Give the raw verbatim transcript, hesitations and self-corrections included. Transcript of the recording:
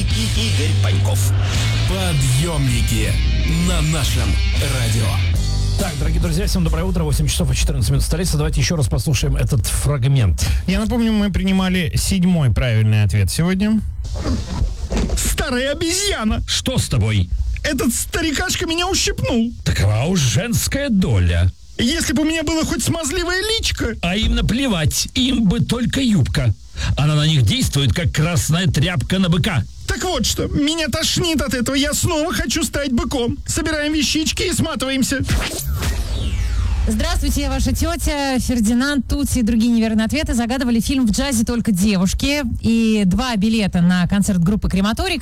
и Игорь Паньков. Подъемники на нашем радио. Так, дорогие друзья, всем доброе утро, восемь часов и четырнадцать минут столица. Давайте еще раз послушаем этот фрагмент. Я напомню, мы принимали седьмой правильный ответ сегодня. Старая обезьяна! Что с тобой? Этот старикашка меня ущипнул. Такова уж женская доля. Если бы у меня было хоть смазливое личико. А им наплевать, им бы только юбка. Она на них действует, как красная тряпка на быка. Так вот что, меня тошнит от этого, я снова хочу стать быком. Собираем вещички и сматываемся. Здравствуйте, я ваша тетя. Фердинанд, Тутси и другие неверные ответы загадывали фильм «В джазе только девушки» и два билета на концерт группы «Крематорий».